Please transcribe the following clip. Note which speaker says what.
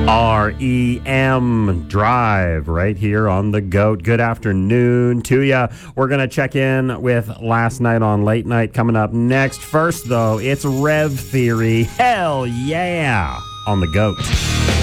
Speaker 1: REM Drive right here on the GOAT. Good afternoon to you. We're going to check in with Last Night on Late Night coming up next. First, though, it's Rev Theory. Hell yeah! On the GOAT.